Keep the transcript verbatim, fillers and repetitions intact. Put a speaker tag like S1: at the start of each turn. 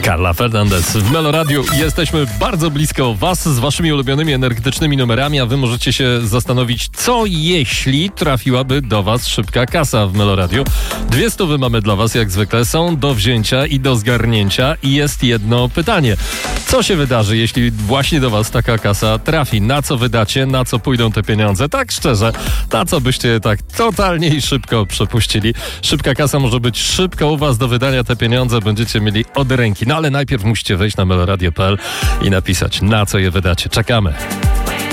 S1: Carla Fernandez w Meloradiu. Jesteśmy bardzo blisko was z waszymi ulubionymi energetycznymi numerami, a wy możecie się zastanowić, co jeśli trafiłaby do was szybka kasa w Meloradiu. Dwie stówy mamy dla was, jak zwykle, są do wzięcia i do zgarnięcia i jest jedno pytanie. Co się wydarzy, jeśli właśnie do was taka kasa trafi? Na co wydacie? Na co pójdą te pieniądze? Tak szczerze, na co byście je tak totalnie i szybko przepuścili? Szybka kasa może być szybko u was do wydania, te pieniądze będziecie mieli od ręki. No ale najpierw musicie wejść na meloradio kropka p l i napisać, na co je wydacie. Czekamy.